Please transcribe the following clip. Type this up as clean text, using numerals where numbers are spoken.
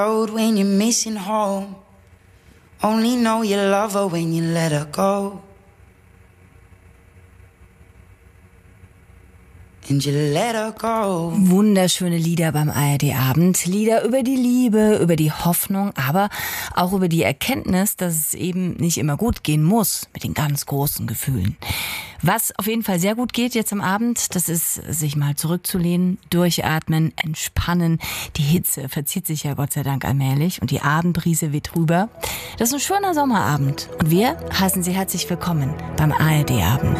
When you're missing home, only know you love her when you let her go. And you let her go. Wunderschöne Lieder beim ARD-Abend. Lieder über die Liebe, über die Hoffnung, aber auch über die Erkenntnis, dass es eben nicht immer gut gehen muss mit den ganz großen Gefühlen. Was auf jeden Fall sehr gut geht jetzt am Abend, das ist, sich mal zurückzulehnen, durchatmen, entspannen. Die Hitze verzieht sich ja Gott sei Dank allmählich und die Abendbrise weht rüber. Das ist ein schöner Sommerabend und wir heißen Sie herzlich willkommen beim ARD-Abend.